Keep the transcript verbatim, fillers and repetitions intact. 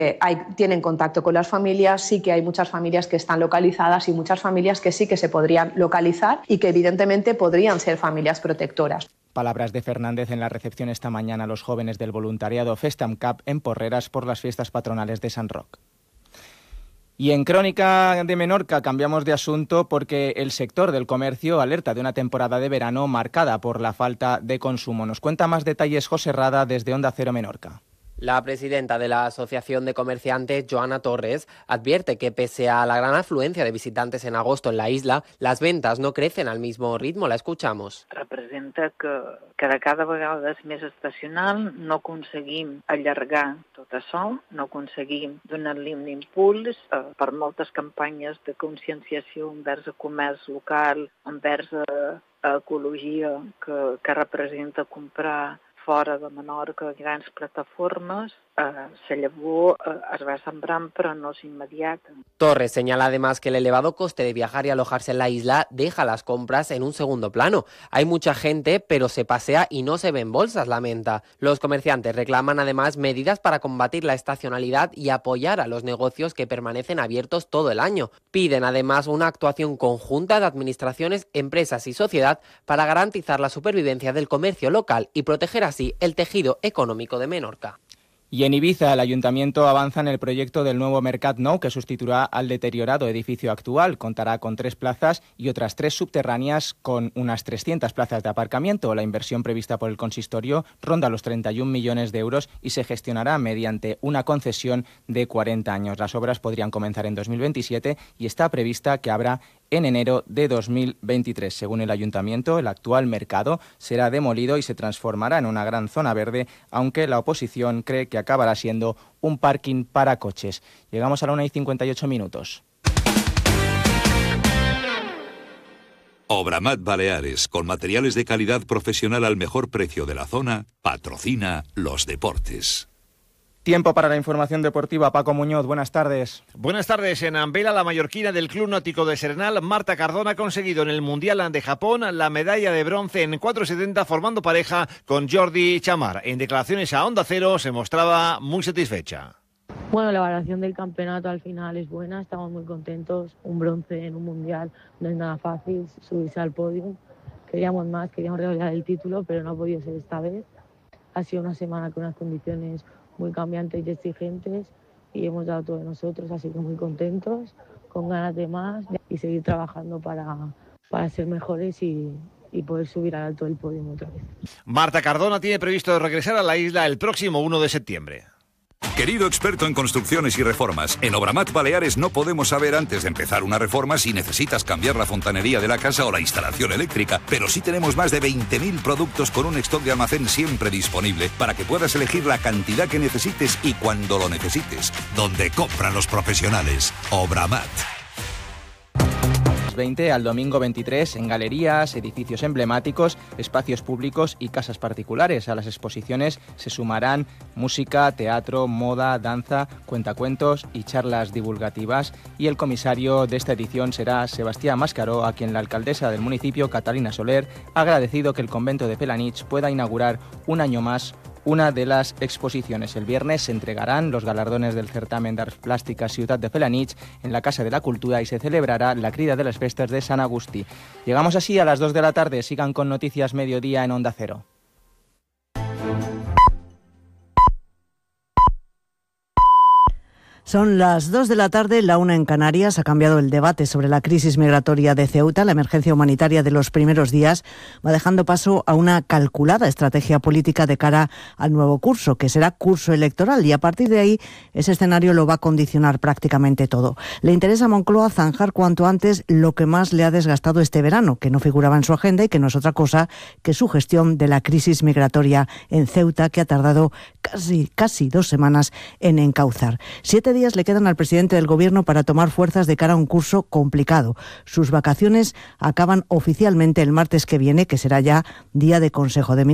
Eh, hay, tienen contacto con las familias, sí que hay muchas familias que están localizadas y muchas familias que sí que se podrían localizar y que evidentemente podrían ser familias protectoras. Palabras de Fernández en la recepción esta mañana a los jóvenes del voluntariado Festam Cup en Porreras por las fiestas patronales de San Roc. Y en Crónica de Menorca cambiamos de asunto porque el sector del comercio alerta de una temporada de verano marcada por la falta de consumo. Nos cuenta más detalles José Rada desde Onda Cero Menorca. La presidenta de la Asociación de Comerciantes, Joana Torres, advierte que pese a la gran afluencia de visitantes en agosto en la isla, las ventas no crecen al mismo ritmo. La escuchamos. Representa que cada, cada vegada és més estacional, no aconseguim allargar tot això, no aconseguim donar-li un impuls eh, per moltes campanyes de conscienciació envers el comerç local, envers eh, ecologia, que, que representa comprar fora de Menorca, grans plataformes, eh, se llavor eh, es va sembrant, però no és inmediata. Torres señala además que el elevado coste de viajar y alojarse en la isla deja las compras en un segundo plano. Hay mucha gente, pero se pasea y no se ven bolsas, lamenta. Los comerciantes reclaman además medidas para combatir la estacionalidad y apoyar a los negocios que permanecen abiertos todo el año. Piden además una actuación conjunta de administraciones, empresas y sociedad para garantizar la supervivencia del comercio local y proteger así el tejido económico de Menorca. Y en Ibiza, el Ayuntamiento avanza en el proyecto del nuevo Mercat Nou, que sustituirá al deteriorado edificio actual. Contará con tres plazas y otras tres subterráneas con unas trescientas plazas de aparcamiento. La inversión prevista por el consistorio ronda los treinta y un millones de euros y se gestionará mediante una concesión de cuarenta años. Las obras podrían comenzar en dos mil veintisiete y está prevista que abra en enero de dos mil veintitrés. Según el Ayuntamiento, el actual mercado será demolido y se transformará en una gran zona verde, aunque la oposición cree que acabará siendo un parking para coches. Llegamos a la una y cincuenta y ocho minutos. Obramat Baleares, con materiales de calidad profesional al mejor precio de la zona, patrocina los deportes. Tiempo para la información deportiva. Paco Muñoz, buenas tardes. Buenas tardes. En Ambela, la mallorquina del Club Náutico de Serenal, Marta Cardona, ha conseguido en el Mundial de Japón la medalla de bronce en cuatro setenta, formando pareja con Jordi Chamar. En declaraciones a Onda Cero se mostraba muy satisfecha. Bueno, la valoración del campeonato al final es buena, estamos muy contentos. Un bronce en un Mundial no es nada fácil, subirse al podio. Queríamos más, queríamos revalidar el título, pero no ha podido ser esta vez. Ha sido una semana con unas condiciones muy cambiantes y exigentes y hemos dado todo de nosotros, así que muy contentos, con ganas de más y seguir trabajando para, para ser mejores y, y poder subir al alto del podio otra vez. Marta Cardona tiene previsto regresar a la isla el próximo uno de septiembre. Querido experto en construcciones y reformas, en Obramat Baleares no podemos saber antes de empezar una reforma si necesitas cambiar la fontanería de la casa o la instalación eléctrica, pero sí tenemos más de veinte mil productos con un stock de almacén siempre disponible para que puedas elegir la cantidad que necesites y cuando lo necesites, donde compran los profesionales. Obramat. veinte al domingo veintitrés en galerías, edificios emblemáticos, espacios públicos y casas particulares. A las exposiciones se sumarán música, teatro, moda, danza, cuentacuentos y charlas divulgativas. Y el comisario de esta edición será Sebastián Mascaró, a quien la alcaldesa del municipio, Catalina Soler, ha agradecido que el convento de Pelanich pueda inaugurar un año más una de las exposiciones. El viernes se entregarán los galardones del certamen de Arts Plásticas Ciutat de Felanich en la Casa de la Cultura y se celebrará la crida de las festas de San Agustí. Llegamos así a las dos de la tarde. Sigan con Noticias Mediodía en Onda Cero. Son las dos de la tarde, la una en Canarias. Ha cambiado el debate sobre la crisis migratoria de Ceuta. La emergencia humanitaria de los primeros días va dejando paso a una calculada estrategia política de cara al nuevo curso, que será curso electoral, y a partir de ahí ese escenario lo va a condicionar prácticamente todo. Le interesa a Moncloa zanjar cuanto antes lo que más le ha desgastado este verano, que no figuraba en su agenda y que no es otra cosa que su gestión de la crisis migratoria en Ceuta, que ha tardado casi, casi dos semanas en encauzar. Siete días le quedan al presidente del Gobierno para tomar fuerzas de cara a un curso complicado. Sus vacaciones acaban oficialmente el martes que viene, que será ya día de Consejo de Ministros.